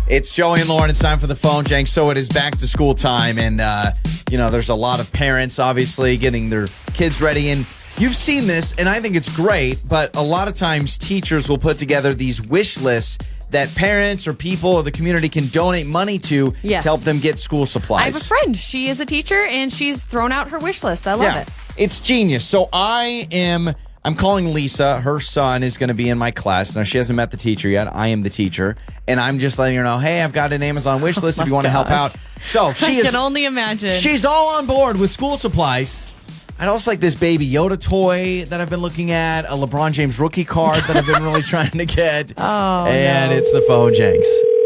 It's Joey and Lauren. It's time for the phone jank. So it is back to school time. And, there's a lot of parents, obviously, getting their kids ready. And you've seen this, and I think it's great. But a lot of times teachers will put together these wish lists that parents or people or the community can donate money to help them get school supplies. I have a friend. She is a teacher, and she's thrown out her wish list. I love it. It's genius. So I'm calling Lisa. Her son is going to be in my class. Now, she hasn't met the teacher yet. I am the teacher. And I'm just letting her know, hey, I've got an Amazon wish list if you want to help out. So I can only imagine. She's all on board with school supplies. I'd also like this Baby Yoda toy that I've been looking at, a LeBron James rookie card that I've been really trying to get. And it's the phone janks.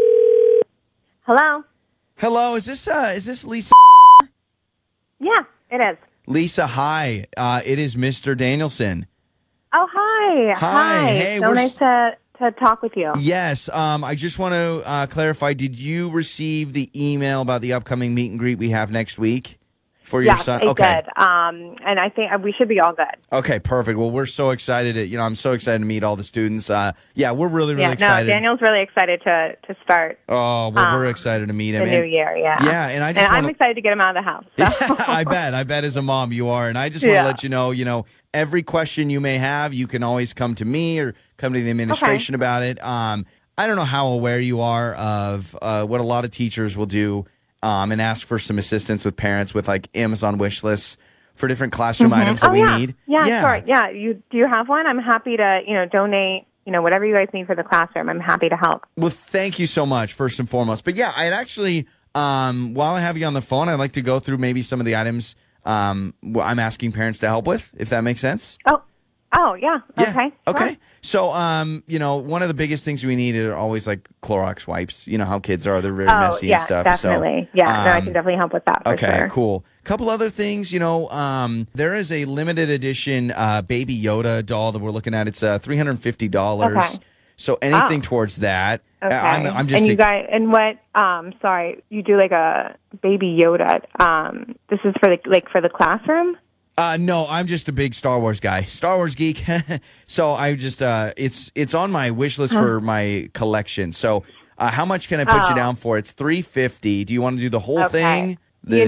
Hello? Hello, is this Lisa? Yeah, it is. Lisa, hi. It is Mr. Danielson. Oh, hi. Hi. Hey, so nice to talk with you. Yes. I just want to clarify, did you receive the email about the upcoming meet and greet we have next week for your son? Yes, I did. And I think we should be all good. Okay, perfect. Well, we're so excited. I'm so excited to meet all the students. We're really excited. No, Daniel's really excited to start. Oh, well, we're excited to meet him. The new year, yeah. Yeah, and I'm excited to get him out of the house. So. I bet as a mom you are. And I just want to let you know, every question you may have, you can always come to me or come to the administration about it. I don't know how aware you are of what a lot of teachers will do and ask for some assistance with parents with like Amazon wish lists for different classroom items that we need. Yeah, sure. Yeah, do you have one? I'm happy to, donate, whatever you guys need for the classroom. I'm happy to help. Well, thank you so much, first and foremost. But yeah, I'd actually, while I have you on the phone, I'd like to go through maybe some of the items I'm asking parents to help with, if that makes sense. Oh, yeah. Okay. Okay. Sure. So, one of the biggest things we need are always like Clorox wipes. You know how kids are; they're very messy and stuff. Definitely. So, I can definitely help with that. For sure. Cool. A couple other things. There is a limited edition Baby Yoda doll that we're looking at. It's $350. Okay. So anything towards that. Okay. I'm just. And you guys, and what? Sorry, you do like a Baby Yoda. This is for the classroom. No, I'm just a big Star Wars guy, Star Wars geek. So I just, it's on my wish list for my collection. So, how much can I put you down for? It's $350. Do you want to do the whole thing?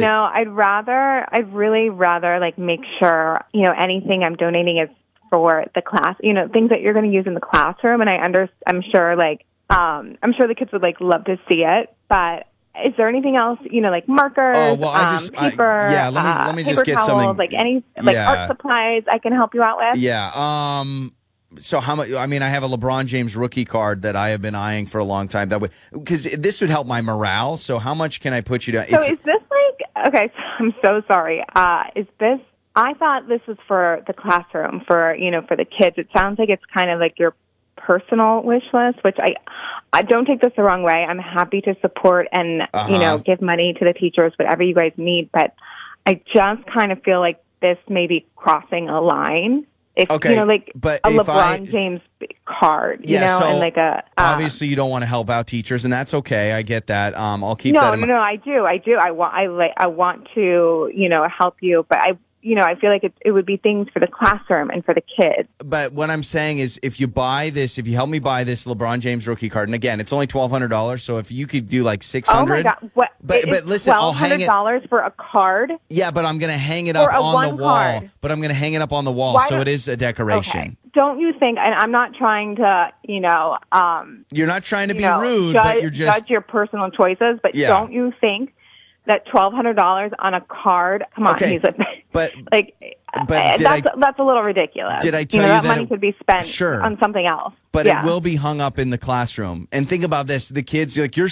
I'd really rather like make sure, anything I'm donating is for the class, things that you're going to use in the classroom. And I'm sure the kids would like love to see it, but is there anything else, like markers, paper? Let me just get towels, something. Art supplies I can help you out with? Yeah. So how much? I mean, I have a LeBron James rookie card that I have been eyeing for a long time. Because this would help my morale. So how much can I put you down? So is this okay, I'm so sorry. Is this, I thought this was for the classroom, for the kids. It sounds like it's kind of like your personal wish list, which I don't take this the wrong way. I'm happy to support and, give money to the teachers, whatever you guys need. But I just kind of feel like this may be crossing a line. If, but a LeBron James card, and like a... obviously, you don't want to help out teachers, and that's okay. I get that. I'll keep that in No, I do. I want to, help you, but I feel like it would be things for the classroom and for the kids. But what I'm saying is if you help me buy this LeBron James rookie card, and again, it's only $1,200, so if you could do like $600. Oh my God. What? But listen, I'll hang it. $1,200 for a card? Yeah, but I'm going to hang it up on the wall. Card. But I'm going to hang it up on the wall, so it is a decoration. Okay. Don't you think, and I'm not trying to, you're not trying to be rude, but you're just... judge your personal choices, but don't you think that $1,200 on a card? Come on, okay. But that's a little ridiculous. Did I tell you that money could be spent on something else? But it will be hung up in the classroom. And think about this: the kids, like your